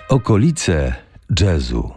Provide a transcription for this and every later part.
Okolice jazzu.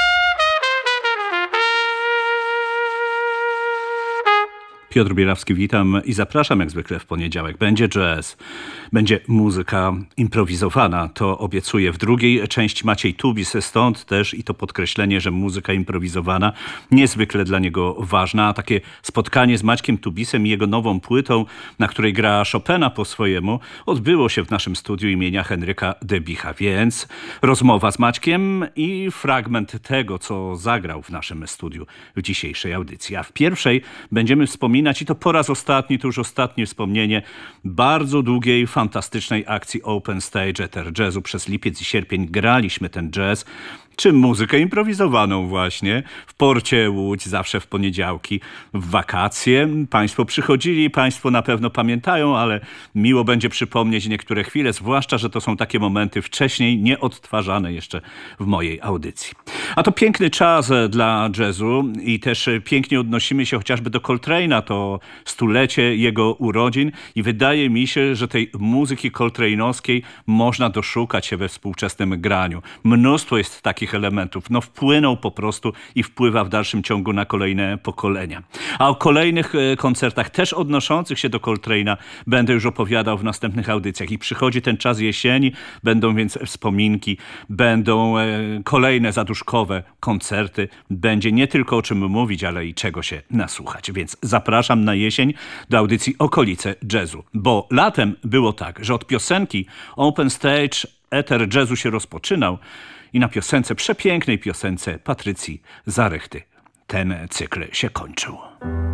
Piotr Bielawski, witam i zapraszam jak zwykle w poniedziałek. Będzie jazz, będzie muzyka improwizowana, to obiecuję. W drugiej części Maciej Tubis, stąd też i to podkreślenie, że muzyka improwizowana niezwykle dla niego ważna. A takie spotkanie z Maćkiem Tubisem i jego nową płytą, na której gra Chopina po swojemu, odbyło się w naszym studiu imienia Henryka Debicha. Więc rozmowa z Maćkiem i fragment tego, co zagrał w naszym studiu w dzisiejszej audycji. A w pierwszej będziemy wspominać, i to po raz ostatni, to już ostatnie wspomnienie, bardzo długiej, fantastycznej akcji Open Stage Eter Jazzu. Przez lipiec i sierpień graliśmy ten jazz, czy muzykę improwizowaną właśnie, w porcie Łódź, zawsze w poniedziałki, w wakacje. Państwo przychodzili, państwo na pewno pamiętają, ale miło będzie przypomnieć niektóre chwile, zwłaszcza, że to są takie momenty wcześniej nieodtwarzane jeszcze w mojej audycji. A to piękny czas dla jazzu i też pięknie odnosimy się chociażby do Coltrane'a, to stulecie jego urodzin i wydaje mi się, że tej muzyki coltrane'owskiej można doszukać się we współczesnym graniu. Mnóstwo jest takich elementów. Wpłynął po prostu i wpływa w dalszym ciągu na kolejne pokolenia. A o kolejnych koncertach, też odnoszących się do Coltrane'a, będę już opowiadał w następnych audycjach. I przychodzi ten czas jesieni, będą więc wspominki, będą kolejne zaduszkowe koncerty. Będzie nie tylko o czym mówić, ale i czego się nasłuchać. Więc zapraszam na jesień do audycji Okolice Jazzu. Bo latem było tak, że od piosenki Open Stage Eter Jazzu się rozpoczynał i na przepięknej piosence Patrycji Zarechty ten cykl się kończył.